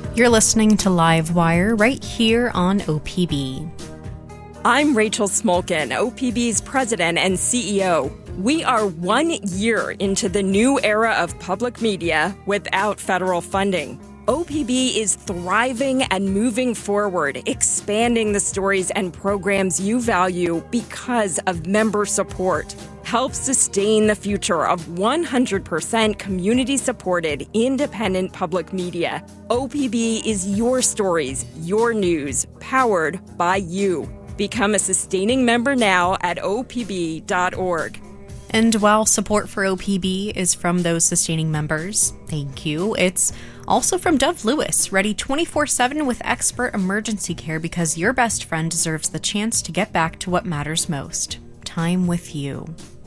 You're listening to Livewire right here on OPB. I'm Rachel Smolkin, OPB's president and CEO. We are 1 year into the new era of public media without federal funding. OPB is thriving and moving forward, expanding the stories and programs you value because of member support. Help sustain the future of 100% community-supported, independent public media. OPB is your stories, your news, powered by you. Become a sustaining member now at opb.org. And while support for OPB is from those sustaining members, thank you, it's also from Dove Lewis, ready 24/7 with expert emergency care because your best friend deserves the chance to get back to what matters most, time with you.